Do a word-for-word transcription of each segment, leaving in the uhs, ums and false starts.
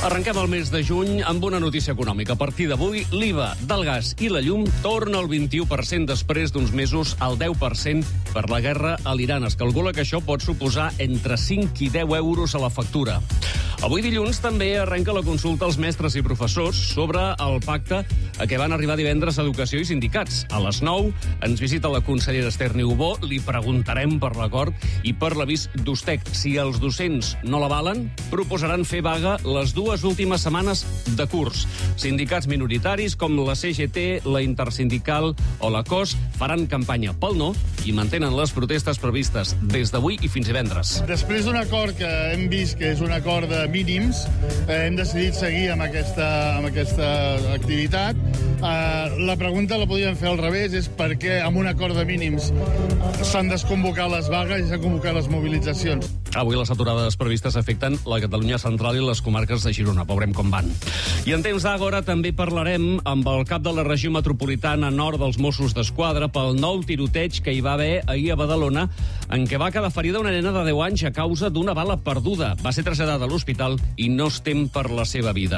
Arrenquem el mes de juny amb una notícia econòmica. A partir d'avui, l'I V A del gas i la llum torna al vint-i-u per cent després d'uns mesos al deu per cent per la guerra a l'Iran. Es calcula que això pot suposar entre cinc i deu euros a la factura. Avui dilluns també arrenca la consulta als mestres i professors sobre el pacte a què van arribar divendres Educació i Sindicats. A les nou ens visita la consellera Esther Niubó, li preguntarem per l'acord i per l'avís d'Ustec. Si els docents no l'avalen, proposaran fer vaga les dues últimes setmanes de curs. Sindicats minoritaris com la C G T, la Intersindical o la C O S faran campanya pel no i mantenen les protestes previstes des d'avui i fins divendres. Després d'un acord que hem vist que és un acord de mínims, eh, hem decidit seguir amb aquesta, amb aquesta activitat. Eh, la pregunta la podríem fer al revés, és per què amb un acord de mínims s'han desconvocat les vagues i s'han convocat les mobilitzacions. Avui les aturades previstes afecten la Catalunya central i les comarques de Girona. Veurem com van. I en temps d'Àgora també parlarem amb el cap de la regió metropolitana nord dels Mossos d'Esquadra pel nou tiroteig que hi va haver ahir a Badalona, en què va quedar ferida una nena de deu anys a causa d'una bala perduda. Va ser traslladada a l'hospital i no es tem per la seva vida.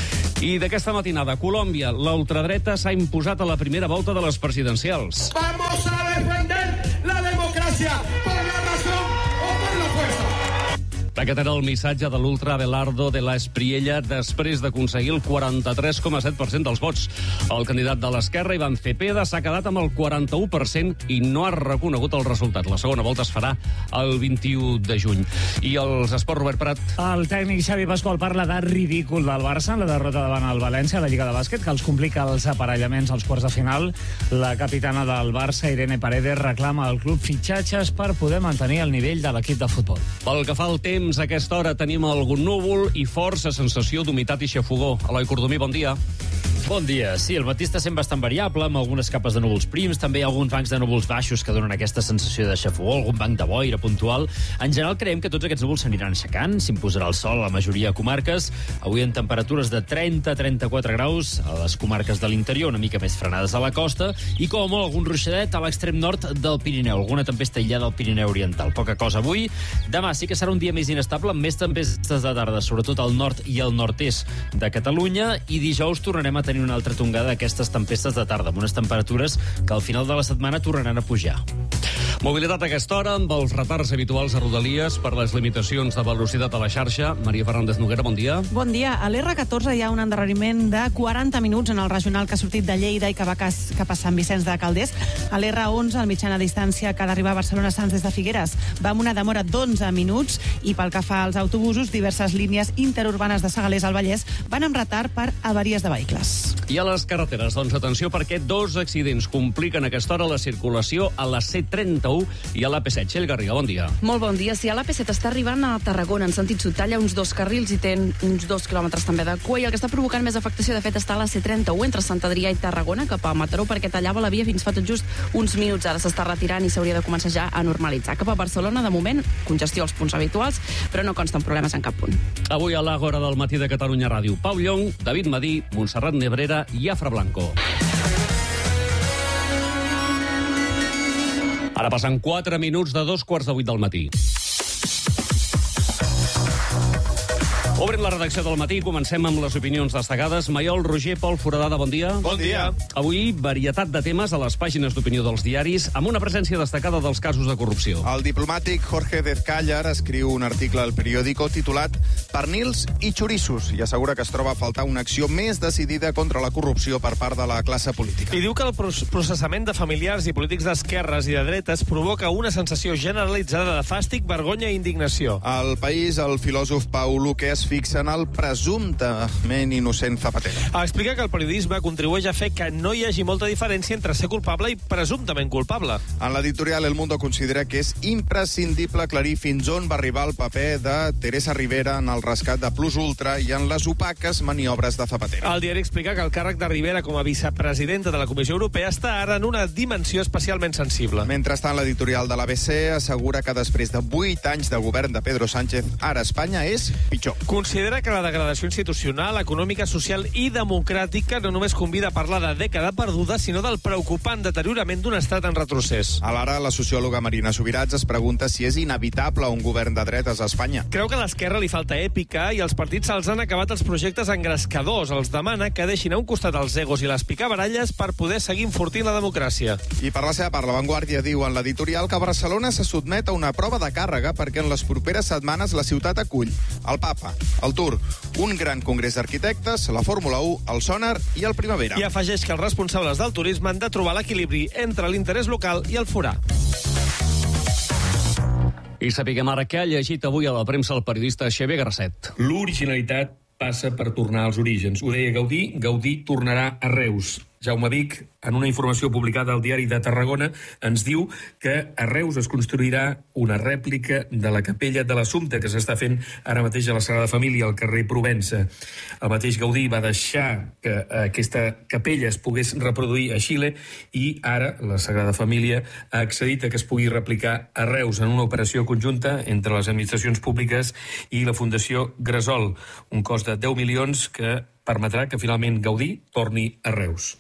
I d'aquesta matinada, a Colòmbia, la ultradreta s'ha imposat a la primera volta de les presidencials. Vamos a defender la democracia por la razón o por la fuerza. Aquest era el missatge de l'ultra Abelardo de la Espriella després d'aconseguir el quaranta-tres coma set per cent dels vots. El candidat de l'esquerra, Iván Cepeda, s'ha quedat amb el quaranta-u per cent i no ha reconegut el resultat. La segona volta es farà el vint-i-u de juny. I els esports, Robert Prat. El tècnic Xavi Pasqual parla de ridícul del Barça en la derrota davant el València a la Lliga de Bàsquet, que els complica els aparellaments als quarts de final. La capitana del Barça, Irene Paredes, reclama al club fitxatges per poder mantenir el nivell de l'equip de futbol. Pel que fa al temps, a aquesta hora tenim algun núvol i força sensació d'humitat i xafogor. Eloi Cordomí, bon dia. Bon dia. Sí, el matí està sent bastant variable, amb algunes capes de núvols prims, també hi ha alguns bancs de núvols baixos que donen aquesta sensació de xafogor, algun banc de boira puntual. En general, creiem que tots aquests núvols s'aniran aixecant, s'imposarà el sol a la majoria de comarques, avui en temperatures de trenta a trenta-quatre graus a les comarques de l'interior, una mica més frenades a la costa, i com a molt algun ruixadet a l'extrem nord del Pirineu, alguna tempesta aïllada al Pirineu Oriental. Poca cosa avui. Demà sí que serà un dia més inestable, amb més tempestes de tarda, sobretot al nord i al nord-est de Catalunya, i dijous tornarem a tenir una altra tongada d'aquestes tempestes de tarda, amb unes temperatures que al final de la setmana tornaran a pujar. Mobilitat a aquesta hora, amb els retards habituals a Rodalies per les limitacions de velocitat a la xarxa. Maria Fernández Noguera, bon dia. Bon dia. A l'R catorze hi ha un endarreriment de quaranta minuts en el regional que ha sortit de Lleida i que va cap a Sant Vicenç de Calders. A l'R onze, al mitjana distància que ha d'arribar a Barcelona-Sants des de Figueres, va amb una demora d'onze minuts, i pel que fa als autobusos, diverses línies interurbanes de Segalers al Vallès van amb retard per avaries de vehicles. I a les carreteres, doncs atenció, perquè dos accidents compliquen a aquesta hora la circulació a la C trenta-u i a l'A P set. Txell Garriga, bon dia. Molt bon dia. Si a l'A P set està arribant a Tarragona en sentit sud, talla uns dos carrils i té uns dos quilòmetres també de cua, i el que està provocant més afectació, de fet, està a la C trenta-u entre Sant Adrià i Tarragona cap a Mataró, perquè tallava la via fins fa tot just uns minuts. Ara s'està retirant i s'hauria de començar ja a normalitzar. Cap a Barcelona, de moment, congestió als punts habituals, però no consten problemes en cap punt. Avui a l'Àgora del matí de Catalunya Ràdio, Pau Llong, David Madí, Montserrat Nebrera i Afra Blanco. Ara passen quatre minuts de dos quarts de vuit del matí. Obrim la redacció del matí i comencem amb les opinions destacades. Maiol Roger, Pol Foradada, bon dia. Bon dia. Avui, varietat de temes a les pàgines d'opinió dels diaris, amb una presència destacada dels casos de corrupció. El diplomàtic Jorge Dezcáller escriu un article al periòdico titulat Pernils i xorissos i assegura que es troba a faltar una acció més decidida contra la corrupció per part de la classe política. I diu que el processament de familiars i polítics d'esquerres i de dretes provoca una sensació generalitzada de fàstic, vergonya i indignació. Al País, el filòsof Pau Luque es fixa en el presumptament innocent Zapatero. Explica que el periodisme contribueix a fer que no hi hagi molta diferència entre ser culpable i presumptament culpable. En l'editorial El Mundo considera que és imprescindible aclarir fins on va arribar el paper de Teresa Rivera en el rescat de Plus Ultra i en les opaques maniobres de Zapatero. El diari explica que el càrrec de Rivera com a vicepresidenta de la Comissió Europea està ara en una dimensió especialment sensible. Mentrestant, l'editorial de l'A B C assegura que després de vuit anys de govern de Pedro Sánchez, ara Espanya és pitjor. considera que la degradació institucional, econòmica, social i democràtica no només convida a parlar de dècada perduda, sinó del preocupant deteriorament d'un estat en retrocés. Alhora, la sociòloga Marina Subirats es pregunta si és inevitable un govern de dretes a Espanya. Creu que a l'esquerra li falta èpica i els partits se'ls han acabat els projectes engrescadors. Els demana que deixin a un costat els egos i les picabaralles per poder seguir enfortint la democràcia. I per la seva part, La Vanguardia diu en l'editorial que Barcelona se sotmet a una prova de càrrega perquè en les properes setmanes la ciutat acull el Papa, el Tour, un gran congrés d'arquitectes, la Fórmula u, el Sonar i el Primavera. I afegeix que els responsables del turisme han de trobar l'equilibri entre l'interès local i el forà. I sapiguem ara què ha llegit avui a la premsa el periodista Xavier Grasset. L'originalitat passa per tornar als orígens. Ho deia Gaudí, Gaudí tornarà a Reus. Jaume Vic, en una informació publicada al Diari de Tarragona, ens diu que a Reus es construirà una rèplica de la capella de l'Assumpte, que s'està fent ara mateix a la Sagrada Família, al carrer Provença. El mateix Gaudí va deixar que aquesta capella es pogués reproduir a Xile i ara la Sagrada Família ha accedit a que es pugui replicar a Reus en una operació conjunta entre les administracions públiques i la Fundació Gresol, un cost de deu milions que permetrà que finalment Gaudí torni a Reus.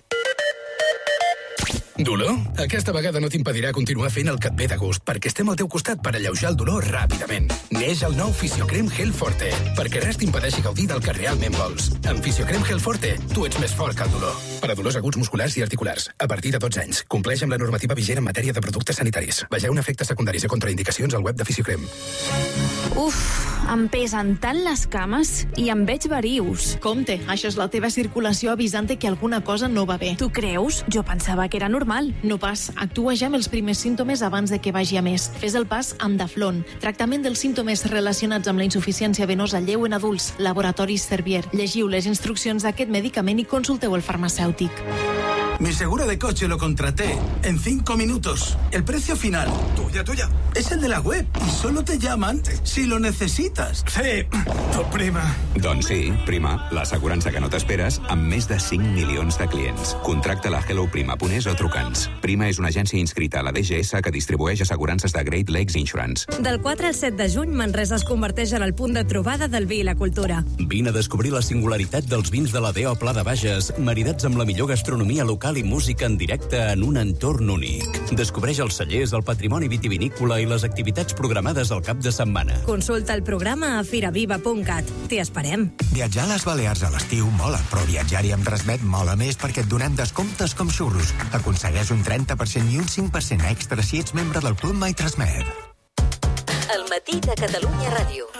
Dolor? Aquesta vegada no t'impedirà continuar fent el que et ve de gust, perquè estem al teu costat per alleujar el dolor ràpidament. Neix el nou Fisiocrem Gel Forte, perquè res t'impedeixi gaudir del que realment vols. Amb Fisiocrem Gel Forte, tu ets més fort que el dolor. Per a dolors aguts musculars i articulars, a partir de dotze anys. Compleix amb la normativa vigent en matèria de productes sanitaris. Vegeu efectes secundaris i contraindicacions al web de Fisiocrem. Uf, em pesen tant les cames i em veig verius. Compte, això és la teva circulació avisant que alguna cosa no va bé. Tu creus? Jo pensava que era normal. No pas, actua ja amb els primers símptomes abans de que vagi a més. Fes el pas amb Daflon, tractament dels símptomes relacionats amb la insuficiència venosa lleu en adults, Laboratoris Servier. Llegiu les instruccions d'aquest medicament i consulteu el farmacèutic. Mi seguro de coche lo contraté en cinco minutos. El precio final, tuya, tuya, es el de la web y solo te llaman si lo necesitas. Sí, tu prima. Doncs sí, Prima, l'assegurança que no t'esperes amb més de cinc milions de clients. Contracta-la a hello prima punt es o truca'ns. Prima és una agència inscrita a la D G S que distribueix assegurances de Great Lakes Insurance. Del quatre al set de juny, Manresa es converteix en el punt de trobada del vi i la cultura. Vine a descobrir la singularitat dels vins de la D O Pla de Bages, maridats amb la millor gastronomia local i música en directe en un entorn únic. Descobreix els cellers, el patrimoni vitivinícola i les activitats programades al cap de setmana. Consulta el programa a firaviva punt cat. T'hi esperem. Viatjar a les Balears a l'estiu mola, però viatjar-hi amb Transmet mola més perquè et donem descomptes com xurros. Aconsegueix un trenta per cent i un cinc per cent extra si ets membre del Club My Transmet. El matí de Catalunya Ràdio.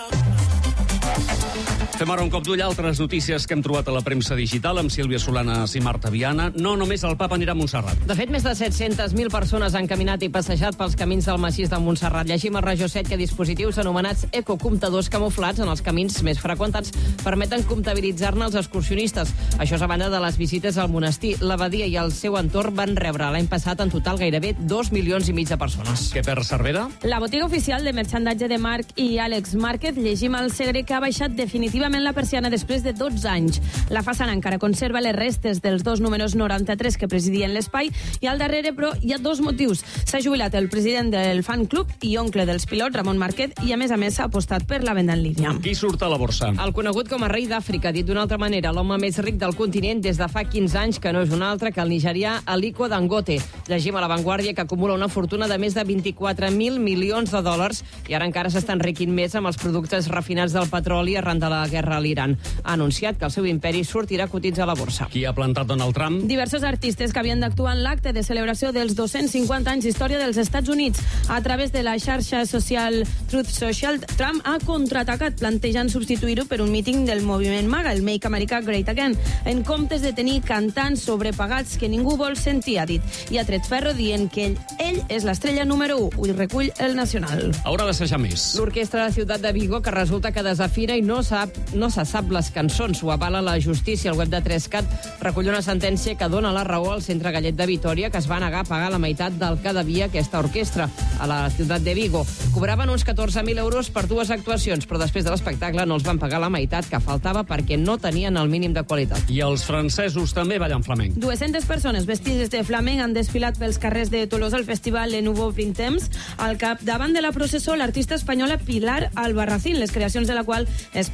Fem ara un cop d'ull a altres notícies que hem trobat a la premsa digital amb Sílvia Solanas i Marta Viana. No només el Papa anirà a Montserrat. De fet, més de set-centes mil persones han caminat i passejat pels camins del massís de Montserrat. Llegim a Regió set que dispositius anomenats ecocomptadors camuflats en els camins més freqüentats permeten comptabilitzar-ne els excursionistes. Això és a banda de les visites al monestir. L'abadia i el seu entorn van rebre l'any passat en total gairebé dos milions i mig de persones. Què perd Cervera? La botiga oficial de merchandatge de Marc i Alex Márquez, llegim al Segre que ha baixat definitivament la persiana després de dotze anys. La façana encara conserva les restes dels dos números noranta-tres que presidien l'espai i al darrere, però, hi ha dos motius. S'ha jubilat el president del fan club i oncle dels pilots, Ramon Marquet, i a més a més s'ha apostat per la venda en línia. Qui surt a la borsa? El conegut com a rei d'Àfrica, dit d'una altra manera, l'home més ric del continent des de fa quinze anys, que no és un altre que el nigerià Aliko Dangote. Llegim a La Vanguardia que acumula una fortuna de més de vint-i-quatre mil milions de dòlars i ara encara s'està enriquint més amb els productes refinats del petroli arran de la guerra a l'Iran. Ha anunciat que el seu imperi sortirà a cotitzar a la borsa. Qui ha plantat Donald Trump? Diversos artistes que havien d'actuar en l'acte de celebració dels dos-cents cinquanta anys d'història dels Estats Units. A través de la xarxa social Truth Social, Trump ha contraatacat plantejant substituir-ho per un míting del moviment MAGA, el Make America Great Again, en comptes de tenir cantants sobrepagats que ningú vol sentir, ha dit. I ha tret ferro dient que ell, ell és l'estrella número u, ho recull el Nacional. Haurà d'assajar més. L'orquestra de Ciutat de Vigo, que resulta que desafina i no sap, no se sap les cançons, ho avala la justícia. El web de Trescat recull una sentència que dona la raó al Centre Gallet de Vitòria, que es va negar a pagar la meitat del que devia aquesta orquestra a la Ciutat de Vigo. Cobraven uns catorze mil euros per dues actuacions, però després de l'espectacle no els van pagar la meitat que faltava perquè no tenien el mínim de qualitat. I els francesos també ballen flamenc. dues-centes persones vestides de flamenc han desfilat pels carrers de Tolosa al festival Le Nouveau Printemps. Al capdavant de la processó, l'artista espanyola Pilar Albarracín, les creacions de la qual es presenten a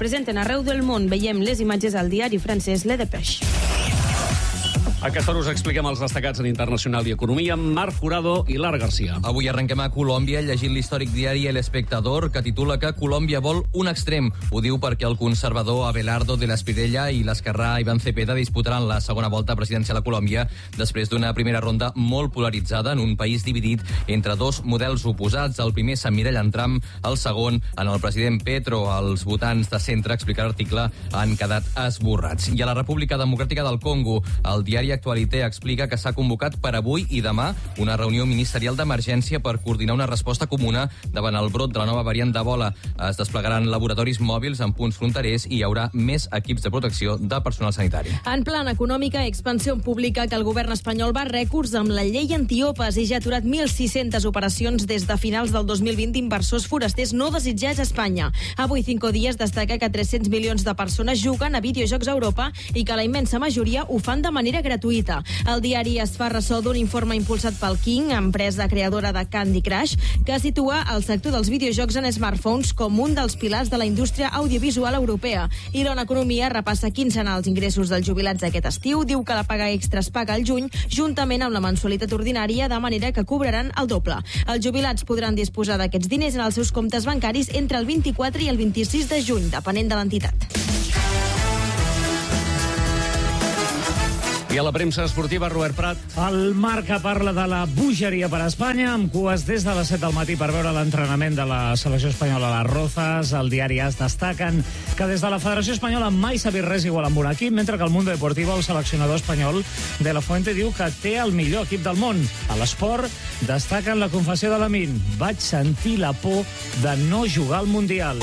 arreu del món. Veiem les imatges al diari francès Le Dépêche. A aquesta hora us expliquem els destacats en internacional i economia amb Marc Jurado i Lara Garcia. Avui arrenquem a Colòmbia llegint l'històric diari El Espectador, que titula que Colòmbia vol un extrem. Ho diu perquè el conservador Abelardo de l'Espirella i l'esquerrà Iván Cepeda disputaran la segona volta presidencial a Colòmbia després d'una primera ronda molt polaritzada en un país dividit entre dos models oposats. El primer s'emmiralla en Trump, el segon en el president Petro. Els votants de centre, explica l'article, han quedat esborrats. I a la República Democràtica del Congo, el diari Actualité explica que s'ha convocat per avui i demà una reunió ministerial d'emergència per coordinar una resposta comuna davant el brot de la nova variant d'Ebola. Es desplegaran laboratoris mòbils en punts fronterers i hi haurà més equips de protecció de personal sanitari. En plan econòmica, expansió pública, que el govern espanyol va rècords amb la llei antiopes i ja ha aturat mil sis-centes operacions des de finals del dos mil vint inversors forasters no desitjats a Espanya. Avui, Cinco Días destaca que tres-cents milions de persones juguen a videojocs a Europa i que la immensa majoria ho fan de manera gratuïta. El diari es fa ressò d'un informe impulsat pel King, empresa creadora de Candy Crush, que situa el sector dels videojocs en smartphones com un dels pilars de la indústria audiovisual europea. I l'Ona Economia repassa quins seran els ingressos dels jubilats aquest estiu, diu que la paga extra es paga al juny, juntament amb la mensualitat ordinària, de manera que cobraran el doble. Els jubilats podran disposar d'aquests diners en els seus comptes bancaris entre el vint-i-quatre i el vint-i-sis de juny, depenent de l'entitat. I a la premsa esportiva, Robert Prat. El Marca parla de la bogeria per a Espanya, amb cues des de les set del matí per veure l'entrenament de la selecció espanyola a les Rozas. El diari AS destaquen que des de la Federació Espanyola mai s'ha vist res igual amb un equip, mentre que el Mundo Deportivo, el seleccionador espanyol de la Fuente, diu que té el millor equip del món. A l'esport destaquen la confessió de Lamine. Vaig sentir la por de no jugar al Mundial.